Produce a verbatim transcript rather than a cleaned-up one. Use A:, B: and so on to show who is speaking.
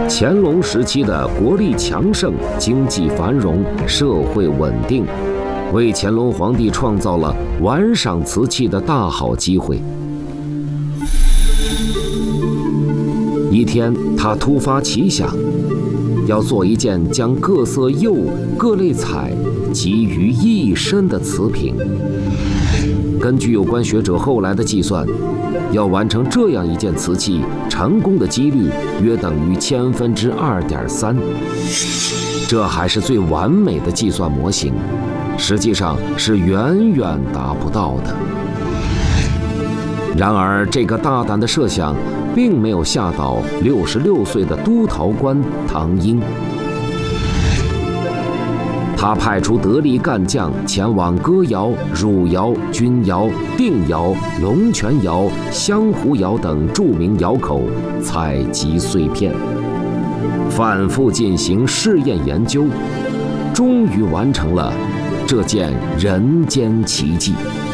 A: 乾隆时期的国力强盛、经济繁荣、社会稳定，为乾隆皇帝创造了玩赏瓷器的大好机会。一天，他突发奇想，要做一件将各色釉、各类彩集于一身的瓷瓶。根据有关学者后来的计算，要完成这样一件瓷器，成功的几率约等于千分之二点三。这还是最完美的计算模型，实际上是远远达不到的。然而，这个大胆的设想并没有吓倒六十六岁的督陶官唐英。他派出得力干将前往歌窑、汝窑、钧窑、定窑、龙泉窑、香湖窑等著名窑口采集碎片，反复进行试验研究，终于完成了这件人间奇迹。